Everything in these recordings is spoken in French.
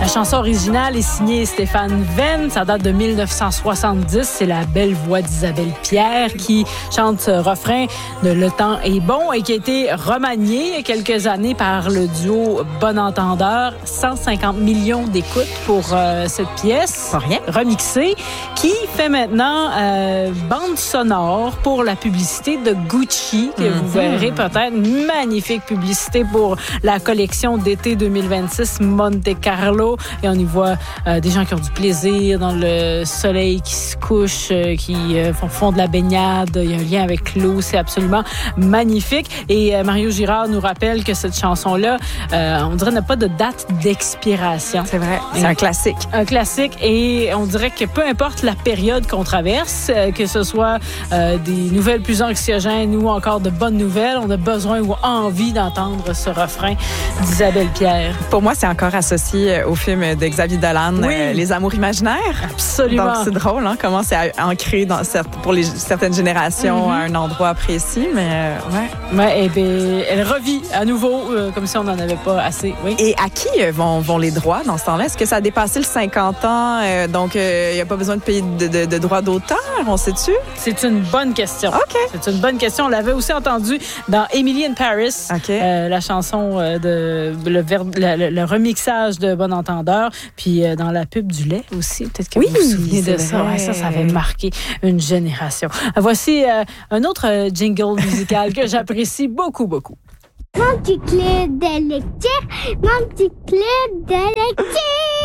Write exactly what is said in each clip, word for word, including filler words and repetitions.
La chanson originale est signée Stéphane Venn. Ça date de dix-neuf cent soixante-dix. C'est la belle voix d'Isabelle Pierre qui chante ce refrain de Le temps est bon et qui a été remanié il y a quelques années par le duo Bon Entendeur. cent cinquante millions d'écoutes pour euh, cette pièce. Pas rien. Remixée, qui fait maintenant euh, bande sonore pour la publicité de Gucci, que mm-hmm. vous verrez peut-être. Magnifique publicité pour la collection d'été deux mille vingt-six Monte Carlo. Et on y voit euh, des gens qui ont du plaisir dans le soleil qui se couche, euh, qui euh, font, font de la baignade. Il y a un lien avec l'eau. C'est absolument magnifique. Et euh, Mario Girard nous rappelle que cette chanson-là, euh, on dirait n'a pas de date d'expiration. C'est vrai. C'est et, un classique. Un classique. Et on dirait que peu importe la période qu'on traverse, euh, que ce soit euh, des nouvelles plus anxiogènes ou encore de bonnes nouvelles, on a besoin ou envie d'entendre ce refrain d'Isabelle Pierre. Pour moi, c'est encore associé au film de Xavier Dolan, oui. euh, Les Amours imaginaires. Absolument. Donc, c'est drôle, hein, comment c'est ancré dans certes, pour les, certaines générations mm-hmm. à un endroit précis, mais euh, ouais. Ouais, et bien, elle revit à nouveau, euh, comme si on n'en avait pas assez. Oui. Et à qui vont, vont les droits dans ce temps-là? Est-ce que ça a dépassé le cinquante ans, euh, donc il euh, n'y a pas besoin de payer de, de, de droits d'auteur, on sait-tu? C'est une bonne question. OK. C'est une bonne question. On l'avait aussi entendu dans Emily in Paris, okay. euh, la chanson euh, de le, ver, le, le, le remixage de Bon Entendeur, puis euh, dans la pub du lait aussi. Peut-être que oui, vous vous souvenez de ça. Ouais, ça, ça avait marqué une génération. Voici euh, un autre euh, jingle musical que j'apprécie beaucoup, beaucoup. Mon petit club de lecture, mon petit club de lecture.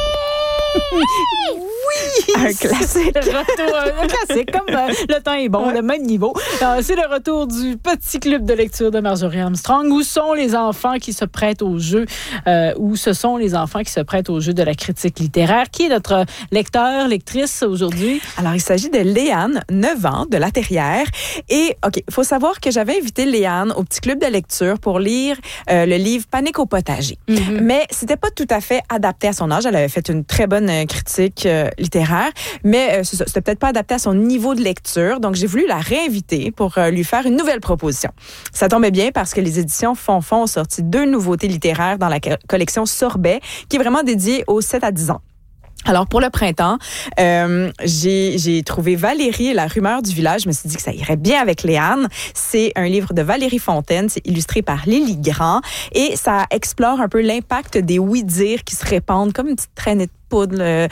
Oui! Un classique. C'est le retour, un classique, comme euh, Le temps est bon, ouais. Le même niveau. Alors, c'est le retour du petit club de lecture de Marjorie Armstrong. Où sont les enfants qui se prêtent au jeu? Euh, où ce sont les enfants qui se prêtent au jeu de la critique littéraire? Qui est notre lecteur, lectrice aujourd'hui? Alors, il s'agit de Léane, neuf ans, de La Terrière. Et, OK, il faut savoir que j'avais invité Léane au petit club de lecture pour lire euh, le livre Panique au potager. Mm-hmm. Mais c'était pas tout à fait adapté à son âge. Elle avait fait une très bonne critique euh, littéraire, mais euh, c'était peut-être pas adapté à son niveau de lecture. Donc, j'ai voulu la réinviter pour euh, lui faire une nouvelle proposition. Ça tombait bien parce que les éditions Fonfon ont sorti deux nouveautés littéraires dans la co- collection Sorbet, qui est vraiment dédiée aux sept à dix ans. Alors, pour le printemps, euh, j'ai, j'ai trouvé Valérie et la rumeur du village. Je me suis dit que ça irait bien avec Léane. C'est un livre de Valérie Fontaine. C'est illustré par Lily Grand. Et ça explore un peu l'impact des oui-dire qui se répandent comme une petite traînée de poudre euh,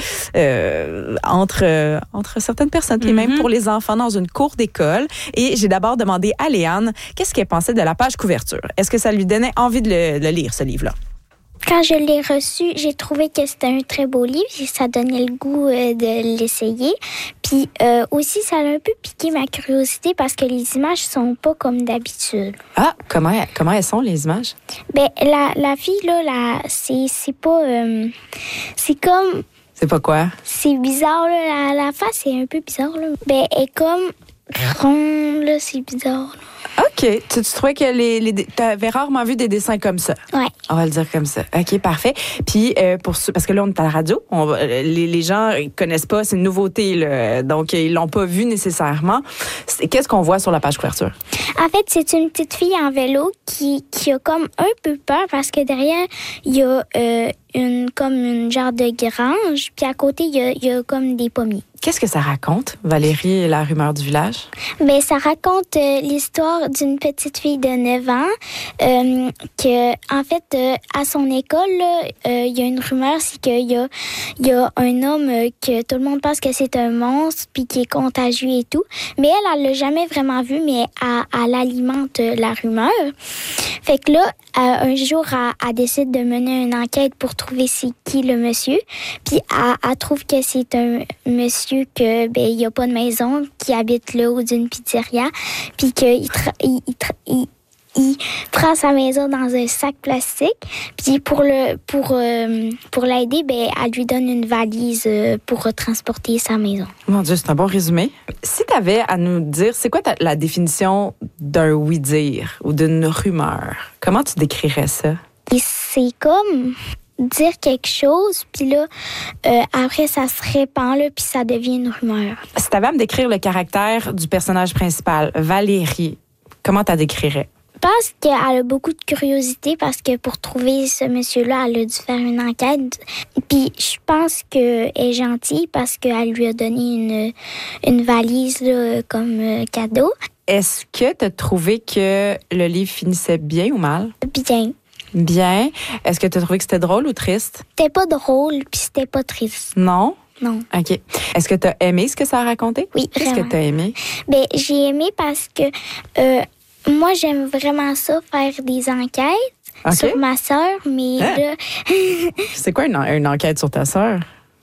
euh, entre, euh, entre certaines personnes, puis mm-hmm. même pour les enfants dans une cour d'école. Et j'ai d'abord demandé à Léane qu'est-ce qu'elle pensait de la page couverture. Est-ce que ça lui donnait envie de le, de le lire, ce livre-là? Quand je l'ai reçu, j'ai trouvé que c'était un très beau livre et ça donnait le goût euh, de l'essayer. Puis euh, aussi, ça a un peu piqué ma curiosité parce que les images sont pas comme d'habitude. Ah, comment, comment elles sont, les images? Ben, la, la fille, là, la, c'est, c'est pas... Euh, c'est comme... C'est pas quoi? C'est bizarre, là. La, la face, c'est un peu bizarre, là. Ben, elle est comme ronde, là. C'est bizarre, là. OK. Tu, tu trouvais que les, les tu avais rarement vu des dessins comme ça? Oui. On va le dire comme ça. OK, parfait. Puis, euh, pour parce que là, on est à la radio, on va, les, les gens ne connaissent pas, c'est une nouveauté, là, donc ils l'ont pas vu nécessairement. C'est, qu'est-ce qu'on voit sur la page couverture? En fait, c'est une petite fille en vélo qui, qui a comme un peu peur parce que derrière, il y a euh, une, comme une genre de grange, puis à côté, il y a, il y a comme des pommiers. Qu'est-ce que ça raconte, Valérie et la rumeur du village? Bien, ça raconte euh, l'histoire d'une petite fille de neuf ans euh, que, en fait, euh, à son école, il euh, y a une rumeur, c'est qu'il y a, y a un homme euh, que tout le monde pense que c'est un monstre puis qui est contagieux et tout. Mais elle, elle l'a jamais vraiment vu, mais elle, elle alimente la rumeur. Fait que là, euh, un jour, elle, elle décide de mener une enquête pour trouver c'est qui le monsieur. Puis elle, elle trouve que c'est un monsieur que ben il y a pas de maison, qui habite là haut d'une pizzeria, puis qu'il tra- il, il, tra- il, il prend sa maison dans un sac plastique, puis pour le pour euh, pour l'aider, ben elle lui donne une valise euh, pour transporter sa maison. Mon Dieu, c'est un bon résumé. Si tu avais à nous dire, c'est quoi ta, la définition d'un oui-dire ou d'une rumeur? Comment tu décrirais ça? Et c'est comme dire quelque chose, puis là, euh, après, ça se répand, là, puis ça devient une rumeur. Si tu avais à me décrire le caractère du personnage principal, Valérie, comment tu la décrirais? Je pense qu'elle a beaucoup de curiosité parce que pour trouver ce monsieur-là, elle a dû faire une enquête. Puis je pense qu'elle est gentille parce qu'elle lui a donné une, une valise là, comme euh, cadeau. Est-ce que tu as trouvé que le livre finissait bien ou mal? Bien. Bien. Est-ce que tu as trouvé que c'était drôle ou triste? C'était pas drôle, puis c'était pas triste. Non? Non. OK. Est-ce que tu as aimé ce que ça a raconté? Oui, Qu'est-ce vraiment. que tu as aimé? Ben, j'ai aimé parce que euh, moi, j'aime vraiment ça, faire des enquêtes OK. sur ma sœur, mais Hein? là, C'est quoi une, en- une enquête sur ta sœur?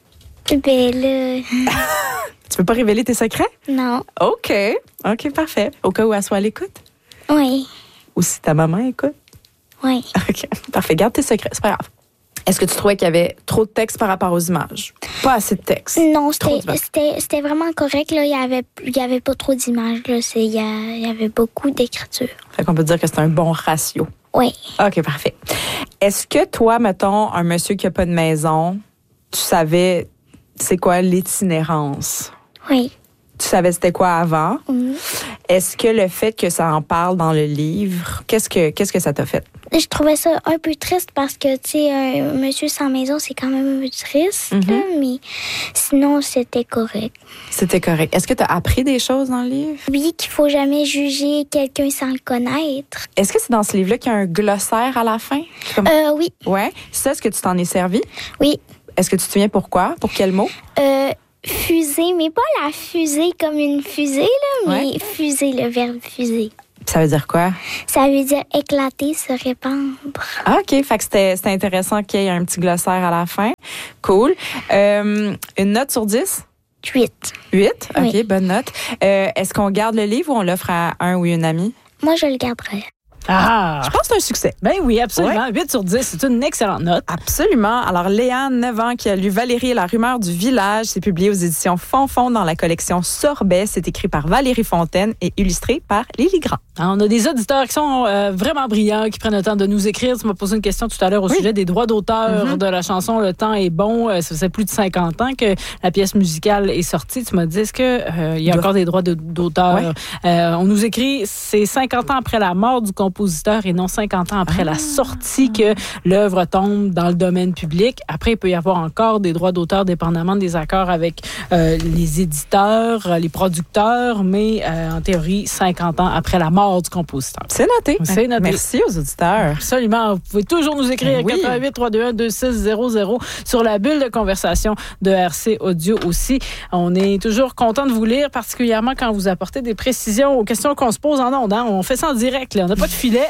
ben là, Tu peux pas révéler tes secrets? non. OK. OK, parfait. Au cas où elle soit à l'écoute? Oui, Ou si ta maman écoute? oui. OK. Parfait. Garde tes secrets. C'est pas grave. Est-ce que tu trouvais qu'il y avait trop de texte par rapport aux images? Pas assez de texte. Non, Trop c'était, d'images. c'était, c'était vraiment correct. Là. Il n'y avait, il y avait pas trop d'images. Là. C'est, il, y a- il y avait beaucoup d'écriture. Fait qu'on peut dire que c'est un bon ratio. Oui. OK, parfait. Est-ce que toi, mettons, un monsieur qui a pas de maison, tu savais c'est quoi l'itinérance? Oui. Tu savais c'était quoi avant? Mhm. Est-ce que le fait que ça en parle dans le livre, qu'est-ce que qu'est-ce que ça t'a fait? Je trouvais ça un peu triste parce que, tu sais, un monsieur sans maison, c'est quand même un peu triste. Mhm. Là, mais sinon, c'était correct. C'était correct. Est-ce que tu as appris des choses dans le livre? Oui, qu'il faut jamais juger quelqu'un sans le connaître. Est-ce que c'est dans ce livre-là qu'il y a un glossaire à la fin? Comme... Euh, oui, Ouais. Ça, est-ce que tu t'en es servi? oui. Est-ce que tu te souviens pourquoi? Pour quel mot? Euh, fusée, mais pas la fusée comme une fusée, là, mais Ouais. fusée, le verbe fusée. Ça veut dire quoi? Ça veut dire éclater, se répandre. Ah, OK. Fait que c'était, c'était intéressant qu'il y ait un petit glossaire à la fin. Cool. Euh, une note sur dix? Huit. huit? OK, Oui. bonne note. Euh, est-ce qu'on garde le livre ou on l'offre à un ou une amie? Moi, je le garderai. Ah! Je pense que c'est un succès. Ben oui, absolument. huit sur dix, c'est une excellente note. Absolument. Alors, Léane, neuf ans, qui a lu Valérie et la rumeur du village, c'est publié aux éditions Fonfon dans la collection Sorbet. C'est écrit par Valérie Fontaine et illustré par Lily Grand. Alors, on a des auditeurs qui sont euh, vraiment brillants, qui prennent le temps de nous écrire. Tu m'as posé une question tout à l'heure au Oui. sujet des droits d'auteur Mm-hmm. de la chanson Le temps est bon. Euh, ça faisait plus de cinquante ans que la pièce musicale est sortie. Tu m'as dit, est-ce qu'il euh, y a Doit- encore des droits de- d'auteur? Ouais. Euh, on nous écrit, c'est cinquante ans après la mort du compositeur et non cinquante ans après Ah. la sortie que l'œuvre tombe dans le domaine public. Après, il peut y avoir encore des droits d'auteur dépendamment des accords avec euh, les éditeurs, euh, les producteurs, mais euh, en théorie, cinquante ans après la mort du compositeur. C'est noté. C'est noté. Merci aux auditeurs. Absolument. Vous pouvez toujours nous écrire Oui. quatre huit trois deux un deux six zéro zéro sur la bulle de conversation de R C Audio aussi. On est toujours content de vous lire, particulièrement quand vous apportez des précisions aux questions qu'on se pose en ondes. Hein. On fait ça en direct. Là. On n'a pas de filet.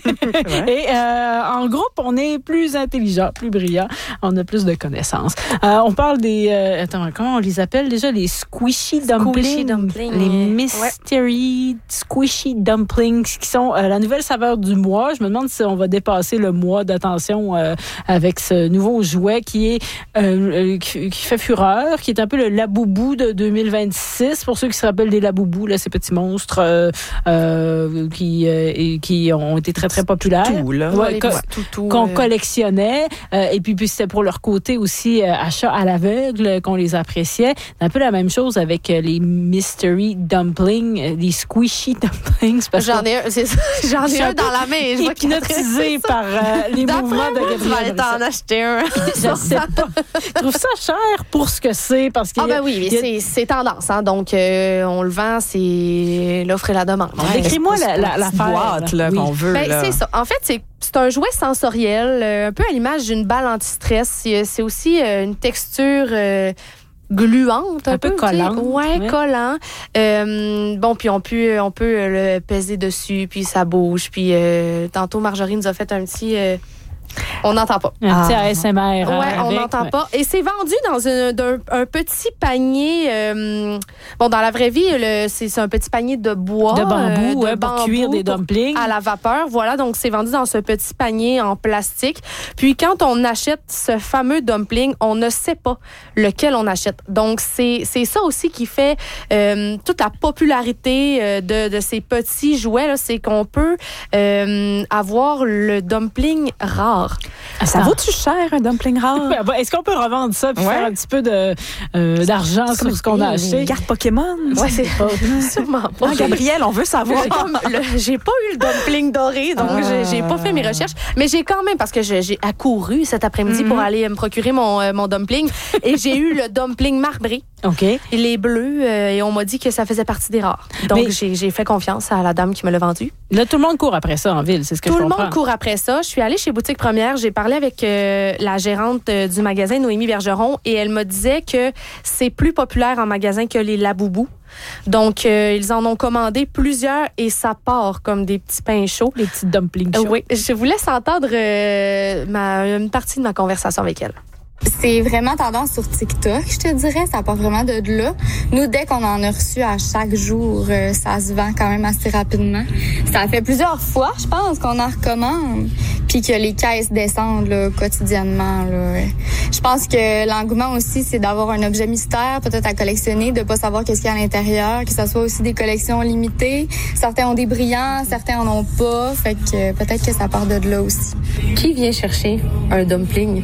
Et euh, en groupe, on est plus intelligent, plus brillant. On a plus de connaissances. Euh, on parle des... Euh, attends, comment on les appelle déjà? Les squishy dumplings. Squishy dumplings. Les Ouais. mystery squishy dumplings qui sont euh, la nouvelle saveur du mois. Je me demande si on va dépasser le mois d'attention euh, avec ce nouveau jouet qui est euh, euh, qui, qui fait fureur, qui est un peu le Laboubou de deux mille vingt-six. Pour ceux qui se rappellent des Laboubous, là, ces petits monstres euh, euh, qui, euh, et qui ont été très, très populaires. Tout, là. Ouais, les co- petits toutous, qu'on euh, collectionnait. Euh, et puis, puis c'était pour leur côté aussi euh, achat à l'aveugle qu'on les appréciait. C'est un peu la même chose avec euh, les mystery dumplings, euh, les squishy dumplings. parce J'en qu'on- ai un, c'est ça. J'en Je suis ai un un dans la main. Je vois qu'il hypnotisé par euh, les D'après mouvements de moi, tu vas aller Gabriel t'en Brisson. acheter un. Je sais pas. Je trouve ça cher pour ce que c'est parce qu'il Ah y a- ben oui, mais il y a- c'est, c'est tendance. Hein? Donc, euh, on le vend, c'est l'offre et la demande. Bon, décris-moi la, la, La l'affaire. boîte là, Oui. qu'on veut. Ben, là. c'est ça. En fait, c'est, c'est un jouet sensoriel, euh, un peu à l'image d'une balle anti-stress. C'est, c'est aussi euh, une texture euh, gluante, un, Un peu tu sais. collante, Ouais, ouais. collant. Euh, bon, puis on peut, on peut euh, le peser dessus, puis ça bouge. Puis euh, tantôt, Marjorie nous a fait un petit... euh, on n'entend pas. Un petit Ah. A S M R. Ouais, hein, on avec, n'entend ouais. pas. Et c'est vendu dans un, d'un- un petit panier. euh, bon, dans la vraie vie, le, c'est, c'est un petit panier de bois. De euh, bambou, de ouais, pour bambou cuire des pour- dumplings. à la vapeur. Voilà, donc c'est vendu dans ce petit panier en plastique. Puis quand on achète ce fameux dumpling, on ne sait pas lequel on achète. Donc c'est, c'est ça aussi qui fait euh, toute la popularité euh, de, de ces petits jouets, là, c'est qu'on peut euh, avoir le dumpling rare. rare. Ça vaut-tu cher, un dumpling rare? Est-ce qu'on peut revendre ça et ouais. faire un petit peu de, euh, d'argent sur ce qu'on a acheté? Une carte Pokémon? Ouais, c'est pas, sûrement pas. Ah, Gabrielle, on veut savoir. J'ai, comme, le, j'ai pas eu le dumpling doré, donc ah. j'ai, j'ai pas fait mes recherches. Mais j'ai quand même, parce que je, j'ai accouru cet après-midi mm-hmm. pour aller me procurer mon, euh, mon dumpling, et j'ai eu le dumpling marbré. OK. Les bleus, euh, et on m'a dit que ça faisait partie des rares. Donc, Mais... j'ai, j'ai fait confiance à la dame qui me l'a vendu. Là, tout le monde court après ça en ville, c'est ce que tout je comprends. Tout le monde court après ça. Je suis allée chez Boutique Première, j'ai parlé avec euh, la gérante euh, du magasin, Noémie Bergeron, et elle me disait que c'est plus populaire en magasin que les Laboubou. Donc, euh, ils en ont commandé plusieurs et ça part comme des petits pains chauds. Les petits dumplings chauds. Euh, oui, je vous laisse entendre euh, ma, une partie de ma conversation avec elle. C'est vraiment tendance sur TikTok, je te dirais. Ça part vraiment de là. Nous, dès qu'on en a reçu à chaque jour, euh, ça se vend quand même assez rapidement. Ça fait plusieurs fois, je pense, qu'on en recommande. Puis que les caisses descendent là, quotidiennement. Là. Je pense que l'engouement aussi, c'est d'avoir un objet mystère, peut-être à collectionner, de pas savoir qu'est-ce qu'il y a à l'intérieur, que ça soit aussi des collections limitées. Certains ont des brillants, certains en ont pas. Fait que peut-être que ça part de là aussi. Qui vient chercher un dumpling?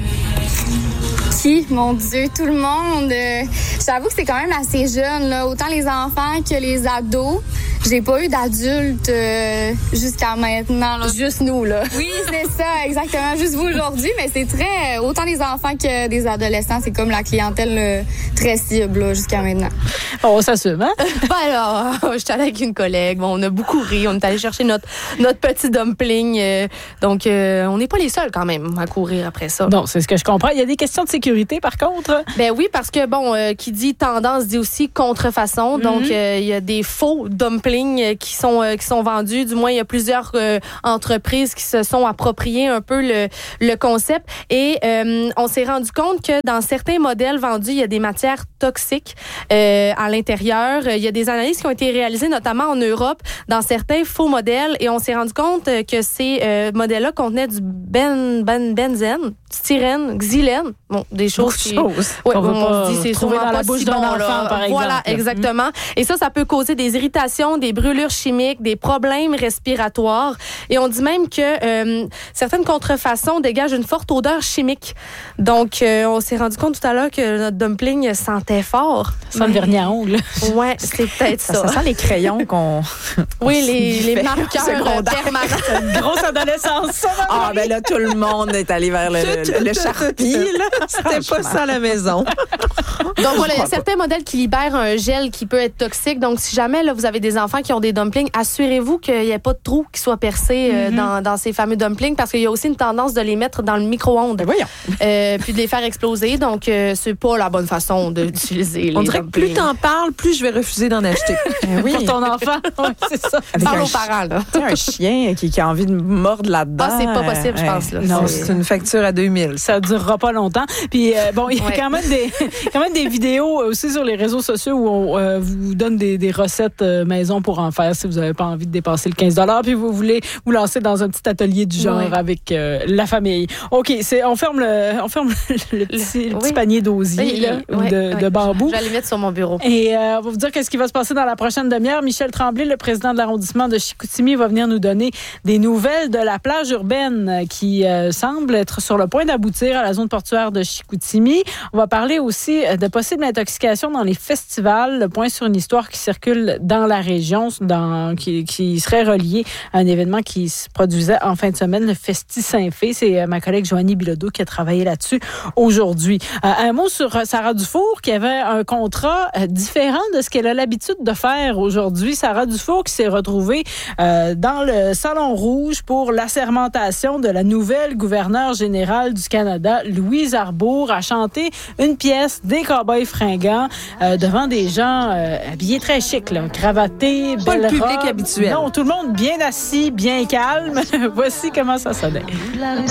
Qui? Mon Dieu, tout le monde. Euh, j'avoue que c'est quand même assez jeune, là. Autant les enfants que les ados. J'ai pas eu d'adultes euh, jusqu'à maintenant. Là. Juste nous, là. Oui, c'est ça, exactement. Juste vous aujourd'hui, mais c'est très... Autant des enfants que des adolescents, c'est comme la clientèle euh, très cible là, jusqu'à maintenant. On s'assume, hein? Ben alors, j'étais allée avec une collègue. Bon, on a beaucoup ri. On est allé chercher notre, notre petit dumpling. Euh, donc, euh, on n'est pas les seuls quand même à courir après ça. Non, c'est ce que je comprends. Il y a des questions de sécurité, par contre? Ben oui, parce que, bon, euh, qui dit tendance dit aussi contrefaçon. Mm-hmm. Donc, euh, il y a des faux dumplings qui sont euh, qui sont vendus. Du moins, il y a plusieurs euh, entreprises qui se sont appropriées un peu le, le concept. Et euh, on s'est rendu compte que dans certains modèles vendus, il y a des matières toxiques euh, à l'intérieur. Il y a des analyses qui ont été réalisées, notamment en Europe, dans certains faux modèles. Et on s'est rendu compte que ces euh, modèles-là contenaient du ben, ben, benzène, styrène, xylène. Bon, des choses qui... choses ouais, qu'on on va se dit c'est trouver dans la bouche si d'un bon, enfant, là. par exemple. Voilà, exactement. Mmh. Et ça, ça peut causer des irritations, des brûlures chimiques, des problèmes respiratoires. Et on dit même que euh, certaines contrefaçons dégagent une forte odeur chimique. Donc, euh, on s'est rendu compte tout à l'heure que notre dumpling sentait fort. Ça sent le vernis à ongles. Ouais, c'est peut-être ça. Ça, ça sent les crayons qu'on... Oui, les, les marqueurs permanents. Une grosse adolescence, ça, Ah, ben là, tout le monde est allé vers le, le, le Sharpie, là. C'était pas ça à la maison. Donc, voilà, il y a certains modèles qui libèrent un gel qui peut être toxique. Donc, si jamais là, vous avez des enfants qui ont des dumplings, assurez-vous qu'il n'y ait pas de trou qui soit percé euh, mm-hmm. dans, dans ces fameux dumplings parce qu'il y a aussi une tendance de les mettre dans le micro-ondes. Ben voyons. Euh, puis de les faire exploser. Donc, euh, c'est pas la bonne façon d'utiliser les On dirait dumplings. que plus t'en parles, plus je vais refuser d'en acheter. Ben oui. Pour ton enfant. Ouais, c'est ça. Parle aux parents, là. Tu sais, un chien qui, qui a envie de mordre là-dedans. Ah, c'est pas possible, je pense. Là. Non, c'est... c'est une facture à deux mille. Ça durera pas longtemps. Puis euh, bon, il y a ouais. quand même des quand même des vidéos aussi sur les réseaux sociaux où on euh, vous donne des, des recettes euh, maison pour en faire si vous n'avez pas envie de dépasser le quinze dollars puis vous voulez vous lancer dans un petit atelier du genre ouais. avec euh, la famille. OK, c'est on ferme le on ferme le petit, le petit oui. panier d'osier oui, là, oui, ou de, oui. de bambou. Je vais aller mettre sur mon bureau. Et euh, on va vous dire qu'est-ce qui va se passer dans la prochaine demi-heure. Michel Tremblay, le président de l'arrondissement de Chicoutimi, va venir nous donner des nouvelles de la plage urbaine qui euh, semble être sur le point d'aboutir à la zone portuaire de Chicoutimi. On va parler aussi de possibles intoxications dans les festivals. Le point sur une histoire qui circule dans la région, dans, qui, qui serait reliée à un événement qui se produisait en fin de semaine, le Festi Saint-Fé. C'est euh, ma collègue Joanie Bilodeau qui a travaillé là-dessus aujourd'hui. Euh, un mot sur Sarah Dufour qui avait un contrat euh, différent de ce qu'elle a l'habitude de faire aujourd'hui. Sarah Dufour qui s'est retrouvée euh, dans le Salon Rouge pour l'assermentation de la nouvelle gouverneure générale du Canada, Louise Arbour, a chanté une pièce des Cowboys fringants euh, devant des gens euh, habillés très chic, là, cravatés, pas belle le public robe. habituel. Non, tout le monde bien assis, bien calme. Voici comment ça sonnait. La rue